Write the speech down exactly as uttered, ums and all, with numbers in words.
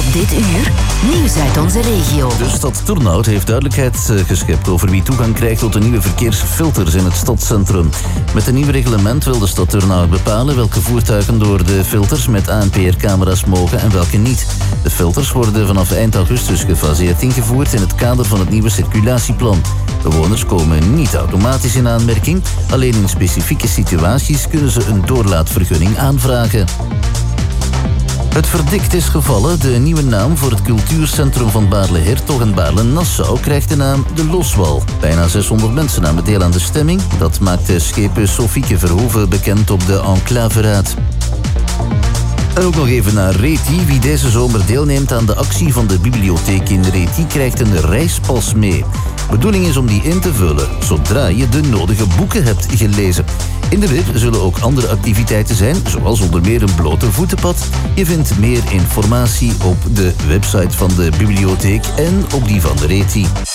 Dit uur, nieuws uit onze regio. De stad Turnhout heeft duidelijkheid geschept over wie toegang krijgt tot de nieuwe verkeersfilters in het stadscentrum. Met een nieuw reglement wil de stad Turnhout bepalen welke voertuigen door de filters met A N P R-camera's mogen en welke niet. De filters worden vanaf eind augustus gefaseerd ingevoerd in het kader van het nieuwe circulatieplan. Bewoners komen niet automatisch in aanmerking, alleen in specifieke situaties kunnen ze een doorlaatvergunning aanvragen. Het verdikt is gevallen. De nieuwe naam voor het cultuurcentrum van Baarle-Hertog en Baarle-Nassau krijgt de naam De Loswal. Bijna zeshonderd mensen namen deel aan de stemming. Dat maakte schepen Sofieke Verhoeven bekend op de Enclaveraad. En ook nog even naar Reti. Wie deze zomer deelneemt aan de actie van de bibliotheek in Reti krijgt een reispas mee. De bedoeling is om die in te vullen zodra je de nodige boeken hebt gelezen. In de rit zullen ook andere activiteiten zijn, zoals onder meer een blote voetenpad. Je vindt meer informatie op de website van de bibliotheek en op die van de Reti.